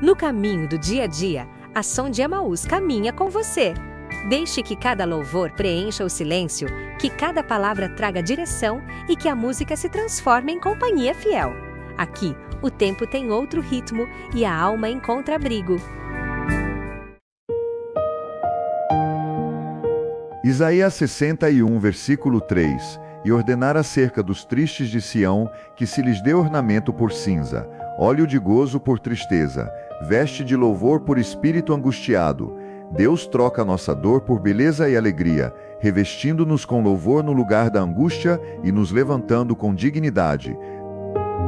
No caminho do dia a dia, a Som de Emaús caminha com você. Deixe que cada louvor preencha o silêncio, que cada palavra traga direção e que a música se transforme em companhia fiel. Aqui, o tempo tem outro ritmo e a alma encontra abrigo. Isaías 61, versículo 3. E ordenar acerca dos tristes de Sião, que se lhes dê ornamento por cinza, óleo de gozo por tristeza, veste de louvor por espírito angustiado. Deus troca nossa dor por beleza e alegria, revestindo-nos com louvor no lugar da angústia e nos levantando com dignidade.